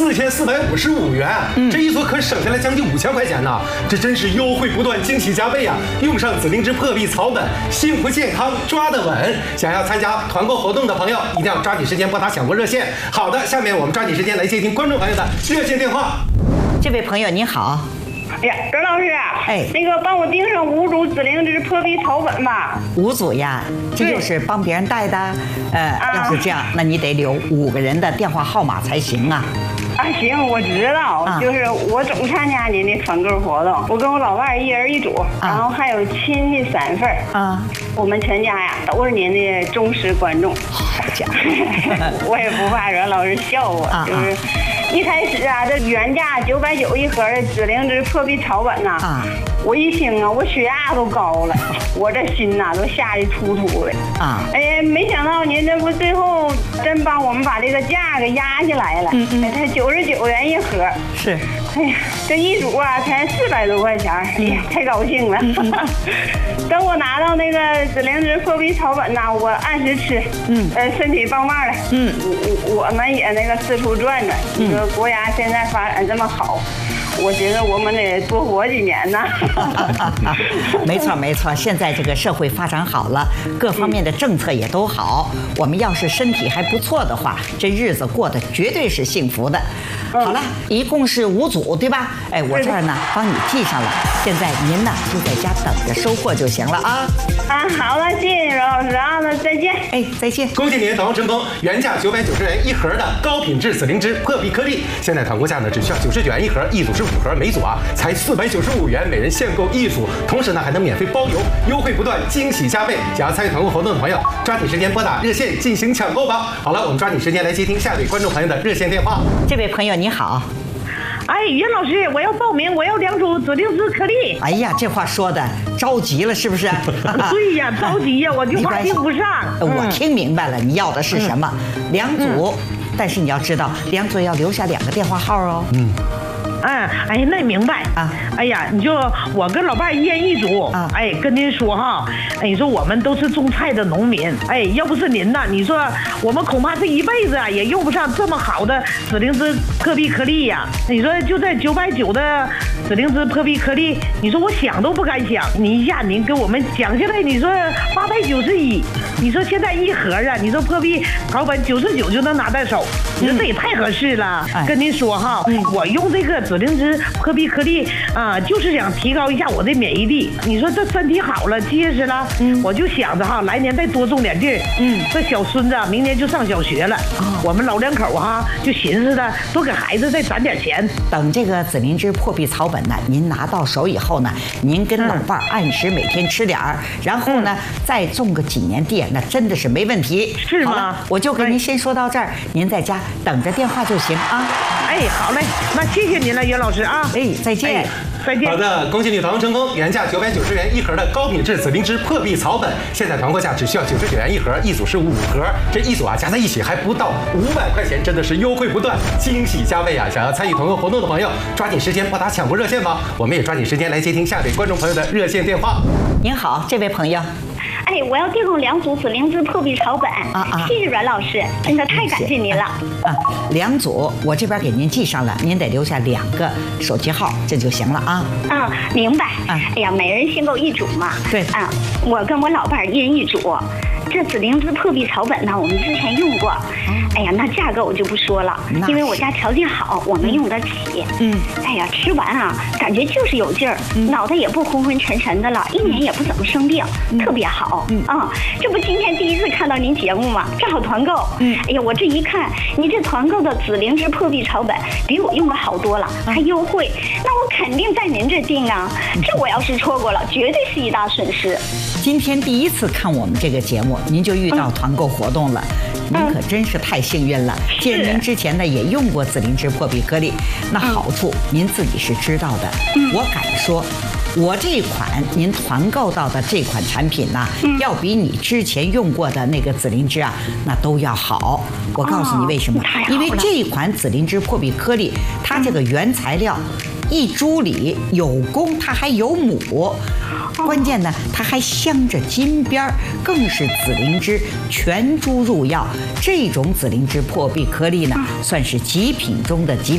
4455元，这一组可省下来将近5000块钱呢，这真是优惠不断，惊喜加倍啊！用上紫灵芝破壁草本，幸福健康抓得稳。想要参加团购活动的朋友，一定要抓紧时间拨打抢购热线。好的，下面我们抓紧时间来接听观众朋友的热线电话。 这位朋友您好。 哎呀，任老师，那个帮我订上5组紫灵芝破壁草本吧。 5组呀，这就是帮别人带的。要是这样，那你得留5个人的电话号码才行啊。 行，我知道，就是我总参加您的团购活动，我跟我老伴儿1人1组，然后还有亲戚3份啊。我们全家呀都是您的忠实观众。好家伙，我也不怕任老师笑我，就是一开始啊，这原价990一盒的紫灵芝破壁草本呐，我一听啊，我血压都高了，我这心呐都吓得突突的啊！哎呀，没想到您这不最后真帮我们把这个价给压下来了，才99元一盒。是，哎呀，这一组啊才400多块钱，哎呀，太高兴了。等我拿到那个紫灵芝破壁草本呐，我按时吃，身体棒棒的。我们也那个四处转转。你说国家现在发展这么好，我觉得我们得多活几年呢。 没错没错，现在这个社会发展好了，各方面的政策也都好，我们要是身体还不错的话，这日子过得绝对是幸福的。好了，一共是5组，对吧？哎，我这儿呢帮你记上了，现在您呢就在家等着收货就行了啊。 好了，谢谢任老师啊，那再见。 哎，再见。 恭喜您团购成功，原价990元一盒的高品质紫灵芝破壁颗粒，现在团购价呢只需要99元一盒，一组是5盒，每组啊才495元，每人限购1组，同时呢还能免费包邮，优惠不断，惊喜加倍。想要参与团购活动的朋友，抓紧时间拨打热线进行抢购吧。好了，我们抓紧时间来接听下一位观众朋友的热线电话。 这位朋友你好。 哎，袁老师，我要报名，我要2组紫灵芝颗粒。 哎呀，这话说的着急了，是不是？ 对呀，着急呀，我就怕订不上。 我听明白了，你要的是什么？2组，但是你要知道，2组要留下2个电话号哦。 哎，那明白啊。哎呀，你就我跟老伴1人1组啊。哎，跟您说哈，你说我们都是种菜的农民，哎，要不是您呐，你说我们恐怕这一辈子啊也用不上这么好的紫灵芝破壁颗粒呀。你说就这990的紫灵芝破壁颗粒，你说我想都不敢想。你一下您给我们讲下来，你说891，你说现在1盒啊，你说破壁草本99就能拿到手，你说这也太合适了。跟您说哈，我用这个紫灵芝破壁颗粒啊，就是想提高一下我的免疫力。你说这身体好了，结实了，我就想着哈，来年再多种点地儿。这小孙子明年就上小学了，我们老2口哈就寻思着多给孩子再攒点钱。 等这个紫灵芝破壁草本呢，您拿到手以后呢，您跟老伴按时每天吃点儿，然后呢再种个几年地，那真的是没问题。 是吗？ 我就跟您先说到这儿，您在家等着电话就行啊。 哎，好嘞，那谢谢您了，袁老师啊。 哎，再见。 再见。 好的，恭喜你团购成功，原价990元一盒的高品质紫灵芝破壁草本，现在团购价只需要99元一盒，一组是5盒，这一组啊加在一起还不到500块钱，真的是优惠不断，惊喜加倍啊！想要参与团购活动的朋友，抓紧时间拨打抢购热线吧。我们也抓紧时间来接听下一位观众朋友的热线电话。 您好，这位朋友。 哎，我要订购2组紫灵芝破壁草本。谢谢阮老师，真的太感谢您了。 2组我这边给您记上了，您得留下2个手机号，这就行了啊。 明白。哎呀，每人限购1组嘛。 对。 我跟我老伴1人1组。这紫灵芝破壁草本呢，我们之前用过。哎呀，那价格我就不说了，因为我家条件好，我们用得起。哎呀，吃完啊，感觉就是有劲儿，脑袋也不昏昏沉沉的了，1年也不怎么生病，特别好。这不今天第一次看到您节目嘛，正好团购。哎呀，我这一看，你这团购的紫灵芝破壁草本比我用的好多了，还优惠，那我肯定在您这订啊。这我要是错过了，绝对是一大损失。 今天第1次看我们这个节目，您就遇到团购活动了，您可真是太幸运了。既然您之前呢也用过紫灵芝破壁颗粒，那好处您自己是知道的。我敢说，我这款您团购到的这款产品呢，要比你之前用过的那个紫灵芝啊，那都要好。我告诉你为什么？因为这款紫灵芝破壁颗粒，它这个原材料一株里有公，它还有母。关键呢，它还镶着金边儿，更是紫灵芝全株入药。这种紫灵芝破壁颗粒呢，算是极品中的极